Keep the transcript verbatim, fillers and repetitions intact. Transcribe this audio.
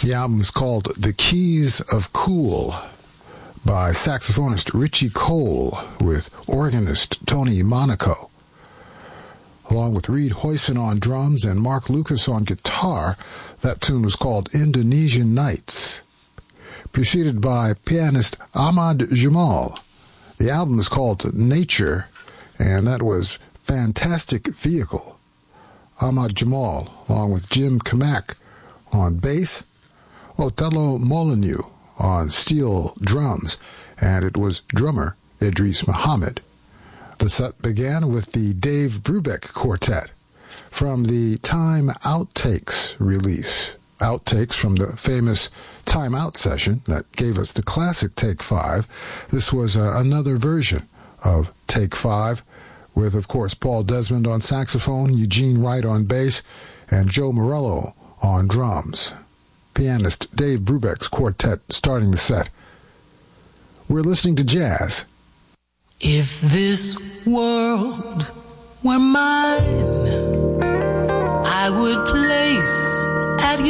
The album is called The Keys of Cool by saxophonist Richie Cole with organist Tony Monaco. Along with Reed Hoyson on drums and Mark Lucas on guitar, that tune was called Indonesian Nights. Preceded by pianist Ahmad Jamal. The album is called Nature, and that was Fantastic Vehicle. Ahmad Jamal, along with Jim Kamak on bass, Otello Molyneux on steel drums, and it was drummer Idris Muhammad. The set began with the Dave Brubeck Quartet from the Time Outtakes release. Outtakes from the famous Time Out session that gave us the classic Take Five. This was uh, another version of Take Five with, of course, Paul Desmond on saxophone, Eugene Wright on bass, and Joe Morello on drums. Pianist Dave Brubeck's quartet starting the set. We're listening to jazz. If this world were mine, I would place at